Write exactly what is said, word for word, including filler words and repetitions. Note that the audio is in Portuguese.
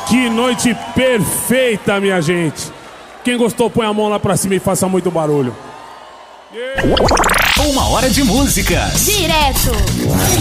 Que noite perfeita, minha gente. Quem gostou, põe a mão lá pra cima e faça muito barulho. Uma hora de música. Direto